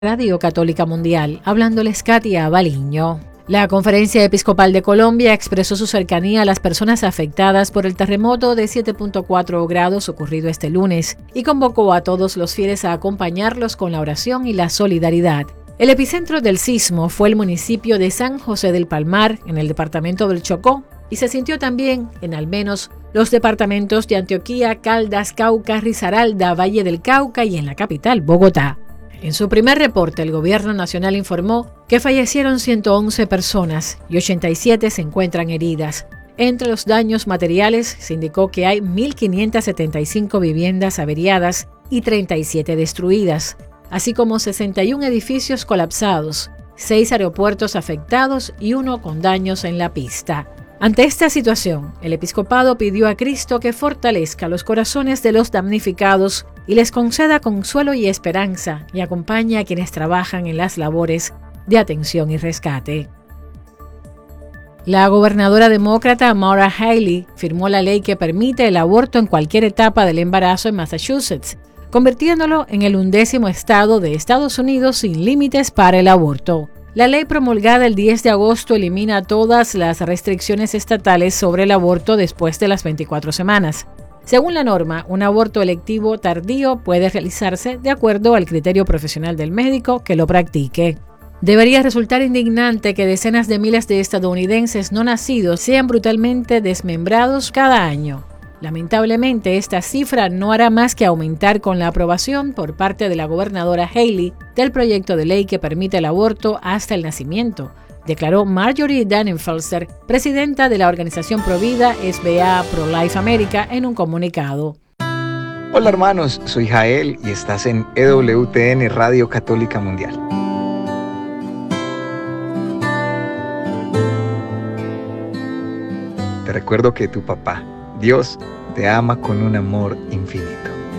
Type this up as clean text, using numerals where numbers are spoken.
Radio Católica Mundial, hablándoles Katia Baliño. La Conferencia Episcopal de Colombia expresó su cercanía a las personas afectadas por el terremoto de 7.4 grados ocurrido este lunes y convocó a todos los fieles a acompañarlos con la oración y la solidaridad. El epicentro del sismo fue el municipio de San José del Palmar, en el departamento del Chocó, y se sintió también en al menos los departamentos de Antioquia, Caldas, Cauca, Risaralda, Valle del Cauca y en la capital, Bogotá. En su primer reporte, el Gobierno Nacional informó que fallecieron 111 personas y 87 se encuentran heridas. Entre los daños materiales, se indicó que hay 1.575 viviendas averiadas y 37 destruidas, así como 61 edificios colapsados, 6 aeropuertos afectados y 1 con daños en la pista. Ante esta situación, el episcopado pidió a Cristo que fortalezca los corazones de los damnificados y les conceda consuelo y esperanza y acompañe a quienes trabajan en las labores de atención y rescate. La gobernadora demócrata Maura Haley firmó la ley que permite el aborto en cualquier etapa del embarazo en Massachusetts, convirtiéndolo en el 11º estado de Estados Unidos sin límites para el aborto. La ley promulgada el 10 de agosto elimina todas las restricciones estatales sobre el aborto después de las 24 semanas. Según la norma, un aborto electivo tardío puede realizarse de acuerdo al criterio profesional del médico que lo practique. Debería resultar indignante que decenas de miles de estadounidenses no nacidos sean brutalmente desmembrados cada año. Lamentablemente, esta cifra no hará más que aumentar con la aprobación por parte de la gobernadora Haley del proyecto de ley que permite el aborto hasta el nacimiento, declaró Marjorie Dannenfelser, presidenta de la organización Provida SBA Pro-Life America, en un comunicado. Hola hermanos, soy Jael y estás en EWTN Radio Católica Mundial. Te recuerdo que tu papá, Dios, te ama con un amor infinito.